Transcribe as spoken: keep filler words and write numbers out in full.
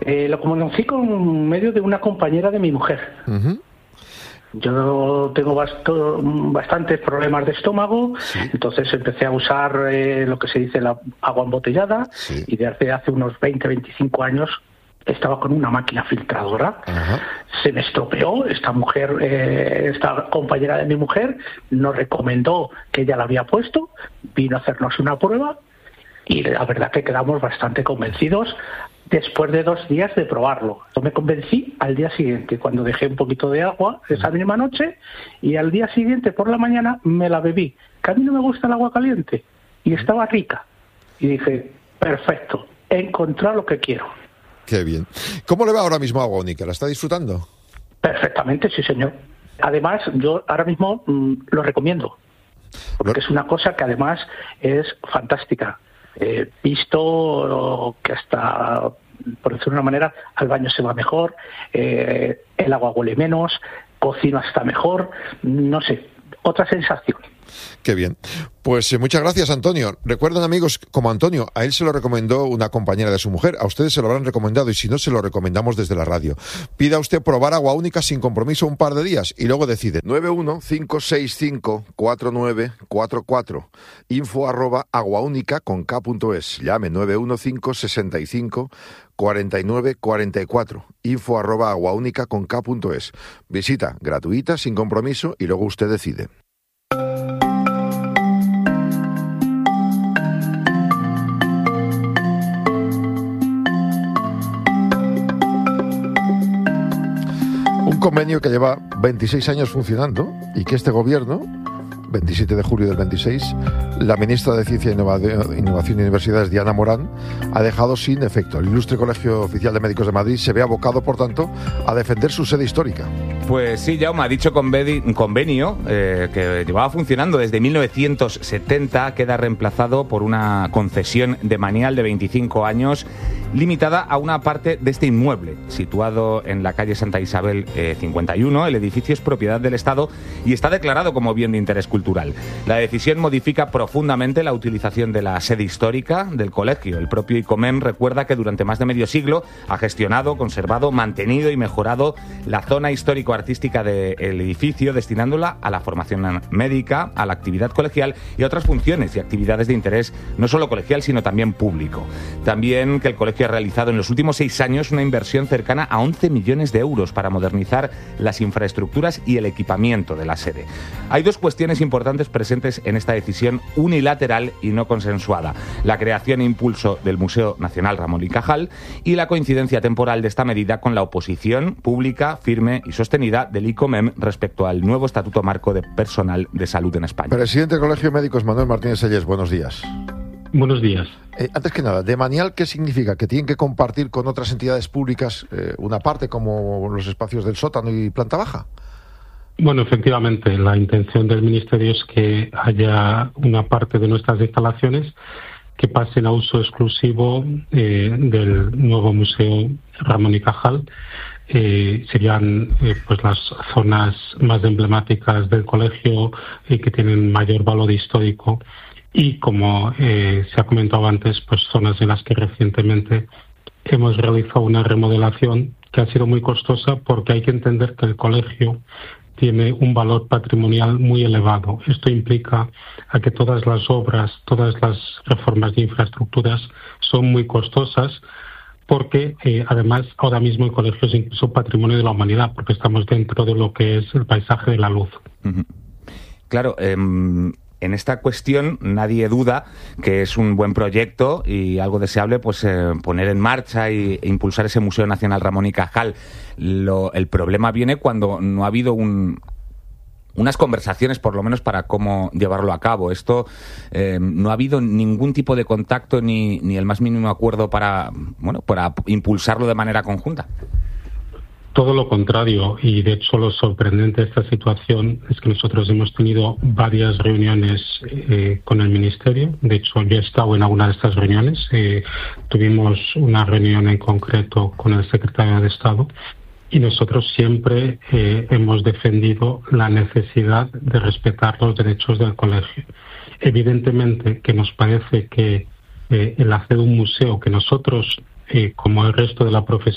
Eh, lo conocí con medio de una compañera de mi mujer. Uh-huh. Yo tengo basto, bastantes problemas de estómago, sí. Entonces empecé a usar eh, lo que se dice la agua embotellada, sí. Y desde hace unos veinte, veinticinco años estaba con una máquina filtradora. Uh-huh. Se me estropeó. Esta mujer, eh, esta compañera de mi mujer, nos recomendó que ella la había puesto, vino a hacernos una prueba y la verdad que quedamos bastante convencidos después de dos días de probarlo. Yo me convencí al día siguiente, cuando dejé un poquito de agua esa misma noche, y al día siguiente por la mañana me la bebí. Que a mí no me gusta el agua caliente y estaba rica. Y dije, perfecto, he encontrado lo que quiero. Qué bien. ¿Cómo le va ahora mismo a Agua Única? ¿La está disfrutando? Perfectamente, sí, señor. Además, yo ahora mismo mmm, lo recomiendo, porque es una cosa que además es fantástica. He eh, visto que hasta, por decirlo de una manera, al baño se va mejor, eh, el agua huele menos, cocina está mejor, no sé, otra sensación. Qué bien. Pues eh, muchas gracias, Antonio. Recuerden, amigos, como Antonio, a él se lo recomendó una compañera de su mujer, a ustedes se lo habrán recomendado y si no, se lo recomendamos desde la radio. Pida usted probar Agua Única sin compromiso un par de días y luego decide. nueve uno cinco seis cinco cuatro nueve cuatro cuatro info arroba aguaúnica con k punto es. Llame nueve uno cinco seis cinco cuarenta y nueve cuarenta y cuatro info arroba aguaúnica con k punto es. Visita gratuita, sin compromiso y luego usted decide. Un convenio que lleva veintiséis años funcionando y que este gobierno, veintisiete de julio del veintiséis, la ministra de Ciencia, Innovación y Universidades, Diana Morán, ha dejado sin efecto. El Ilustre Colegio Oficial de Médicos de Madrid se ve abocado, por tanto, a defender su sede histórica. Pues sí, Jaume, ha dicho un convenio eh, que llevaba funcionando desde mil novecientos setenta, queda reemplazado por una concesión de manial de veinticinco años limitada a una parte de este inmueble, situado en la calle Santa Isabel eh, cincuenta y uno. El edificio es propiedad del Estado y está declarado como bien de interés cultural. La decisión modifica profundamente la utilización de la sede histórica del colegio. El propio ICOMEM recuerda que durante más de medio siglo ha gestionado, conservado, mantenido y mejorado la zona histórico-artística del edificio, destinándola a la formación médica, a la actividad colegial y a otras funciones y actividades de interés no solo colegial, sino también público. También que el colegio ha realizado en los últimos seis años una inversión cercana a once millones de euros para modernizar las infraestructuras y el equipamiento de la sede. Hay dos cuestiones importantes presentes en esta decisión unilateral y no consensuada: la creación e impulso del Museo Nacional Ramón y Cajal y la coincidencia temporal de esta medida con la oposición pública, firme y sostenida del ICOMEM respecto al nuevo Estatuto Marco de Personal de Salud en España. Presidente del Colegio de Médicos, Manuel Martínez Sellés, buenos días. Buenos días. Eh, antes que nada, ¿de manial qué significa? ¿Que tienen que compartir con otras entidades públicas eh, una parte como los espacios del sótano y planta baja? Bueno, efectivamente, la intención del Ministerio es que haya una parte de nuestras instalaciones que pasen a uso exclusivo eh, del nuevo Museo Ramón y Cajal. Eh, serían eh, pues las zonas más emblemáticas del colegio y eh, que tienen mayor valor histórico. Y como eh, se ha comentado antes, pues zonas en las que recientemente hemos realizado una remodelación que ha sido muy costosa, porque hay que entender que el colegio tiene un valor patrimonial muy elevado. Esto implica a que todas las obras, todas las reformas de infraestructuras son muy costosas, porque eh, además ahora mismo el colegio es incluso patrimonio de la humanidad, porque estamos dentro de lo que es el paisaje de la luz. Uh-huh. Claro, eh... en esta cuestión nadie duda que es un buen proyecto y algo deseable pues eh, poner en marcha y, e impulsar ese Museo Nacional Ramón y Cajal. Lo, el problema viene cuando no ha habido un, unas conversaciones, por lo menos, para cómo llevarlo a cabo. Esto eh, no ha habido ningún tipo de contacto ni, ni el más mínimo acuerdo para, bueno, para impulsarlo de manera conjunta. Todo lo contrario, y de hecho lo sorprendente de esta situación es que nosotros hemos tenido varias reuniones eh, con el Ministerio. De hecho, yo he estado en alguna de estas reuniones. Eh, tuvimos una reunión en concreto con el Secretario de Estado y nosotros siempre eh, hemos defendido la necesidad de respetar los derechos del colegio. Evidentemente que nos parece que eh, el hacer un museo que nosotros, eh, como el resto de la profesión,